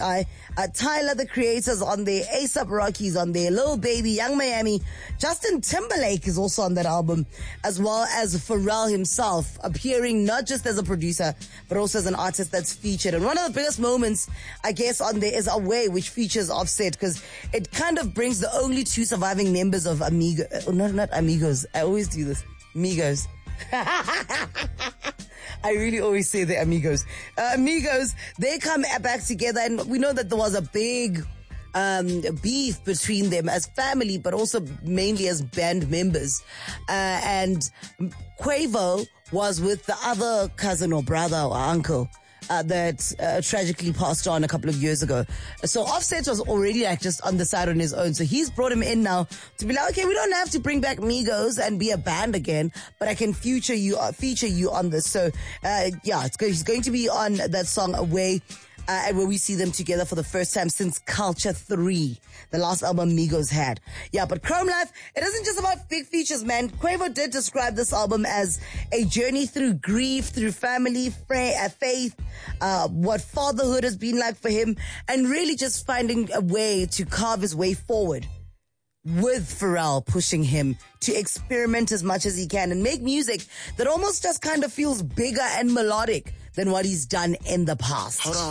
Tyler, the Creator's on there, A$AP Rocky's on there, Lil Baby, Young Miami, Justin Timberlake is also on that album, as well as Pharrell himself appearing not just as a producer, but also as an artist that's featured. And one of the biggest moments, I guess, on there is Away, which features Offset, because it kind of brings the only two surviving members of not Amigos. I always do this. Migos. I really always say the Amigos. Amigos, they come back together, and we know that there was a big beef between them as family, but also mainly as band members. And Quavo was with the other cousin or brother or uncle that tragically passed on a couple of years ago. So Offset was already like just on the side on his own. So he's brought him in now to be like, okay, we don't have to bring back Migos and be a band again, but I can feature you on this. So he's going to be on that song Away. Where we see them together for the first time since Culture 3, the last album Migos had. Yeah, but Chrome Life, it isn't just about big features, man. Quavo did describe this album as a journey through grief, through family, faith, what fatherhood has been like for him, and really just finding a way to carve his way forward, with Pharrell pushing him to experiment as much as he can and make music that almost just kind of feels bigger and melodic than what he's done in the past.